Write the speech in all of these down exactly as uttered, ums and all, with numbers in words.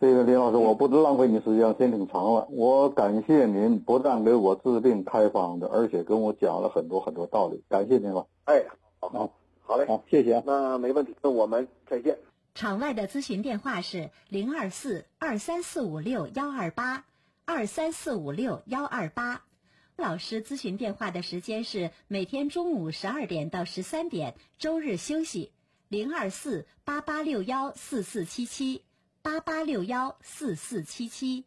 这个林老师，我不浪费你时间，时间挺长了。我感谢您不但给我治病开方的，而且跟我讲了很多很多道理，感谢您了。 哎，好，好，好嘞， 好，谢谢。 那没问题，那我们再见。 场外的咨询电话是零二四二三四五六幺二八二三四五六幺二八。老师咨询电话的时间是每天中午十二点到十三点，周日休息。零二四八八六幺四四七七八八六幺四四七七。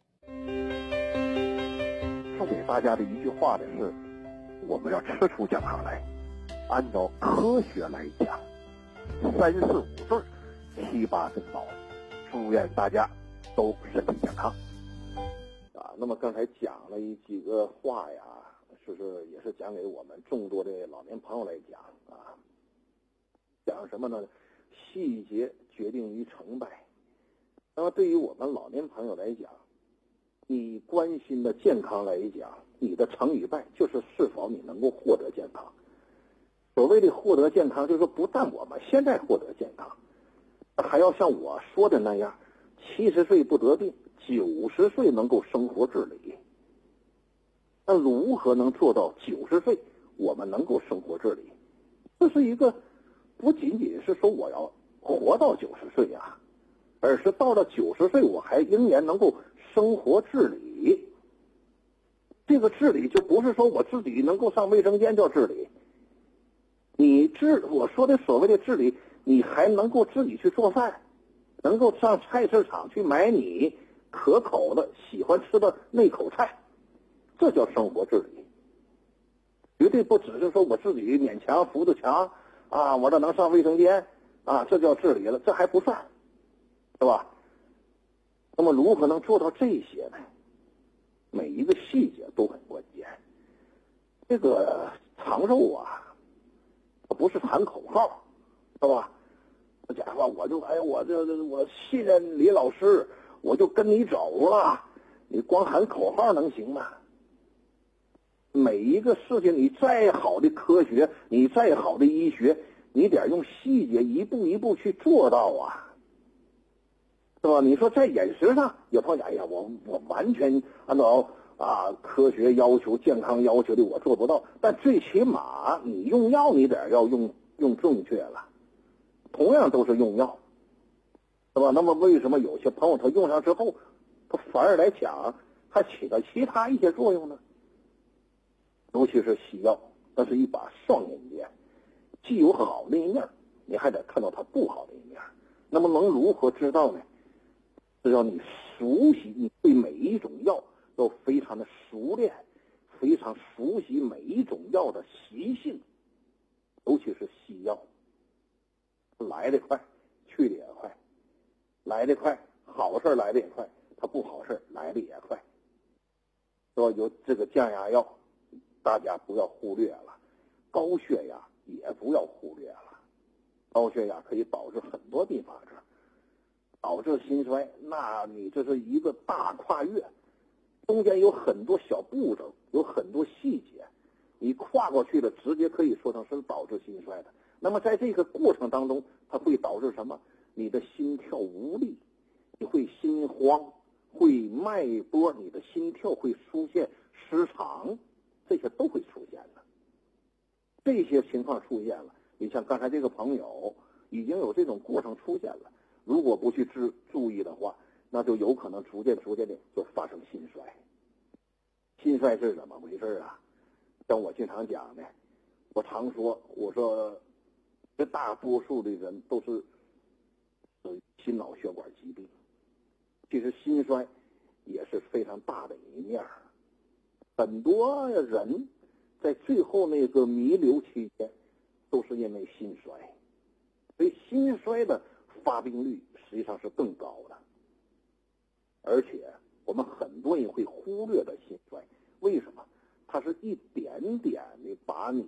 送给大家的一句话呢是：我们要吃出健康来，按照科学来讲，三四五岁七八分饱。祝愿大家都身体健康。啊，那么刚才讲了一几个话呀，就是也是讲给我们众多的老年朋友来讲啊。讲什么呢？细节决定于成败。那么对于我们老年朋友来讲，你关心的健康来讲，你的成与败就是是否你能够获得健康。所谓的获得健康，就是说不但我们现在获得健康，还要像我说的那样，七十岁不得病，九十岁能够生活自理。那如何能做到九十岁我们能够生活自理？这是一个不仅仅是说我要活到九十岁啊，而是到了九十岁我还仍然能够生活自理。这个自理就不是说我自己能够上卫生间叫自理，你自我说的所谓的自理，你还能够自己去做饭，能够上菜市场去买你可口的喜欢吃的那口菜，这叫生活自理。绝对不只是说我自己勉强扶着墙啊，我这能上卫生间啊，这叫自理了，这还不算，是吧？那么如何能做到这些呢？每一个细节都很关键。这个长寿啊，不是喊口号，是吧？这家伙我就哎，我这我信任李老师，我就跟你走了。你光喊口号能行吗？每一个事情，你再好的科学，你再好的医学，你得用细节一步一步去做到啊，是吧？你说在饮食上，有朋友讲，哎呀，我我完全按照啊科学要求、健康要求的我做不到，但最起码你用药你得要用用正确了。同样都是用药，是吧？那么为什么有些朋友他用上之后，他反而来讲还起到其他一些作用呢？尤其是西药，那是一把双刃剑，既有好的一面，你还得看到它不好的一面。那么能如何知道呢？只要你熟悉，你对每一种药都非常的熟练，非常熟悉每一种药的习性，尤其是西药，来得快，去得也快，来得快，好事来得也快，它不好事来得也快。说有这个降压药，大家不要忽略了，高血压也不要忽略了。高血压可以导致很多并发症，导致心衰，那你这是一个大跨越，中间有很多小步骤，有很多细节，你跨过去了，直接可以说成是导致心衰的。那么在这个过程当中，它会导致什么？你的心跳无力，你会心慌，会脉搏，你的心跳会出现失常，这些都会出现的。这些情况出现了，你像刚才这个朋友已经有这种过程出现了，如果不去注注意的话，那就有可能逐渐逐渐的就发生心衰。心衰是怎么回事啊？像我经常讲的，我常说，我说绝大多数的人都是心脑血管疾病，其实心衰也是非常大的一面。很多人在最后那个弥留期间都是因为心衰，所以心衰的发病率实际上是更高的。而且我们很多人会忽略了心衰，为什么？它是一点点的把你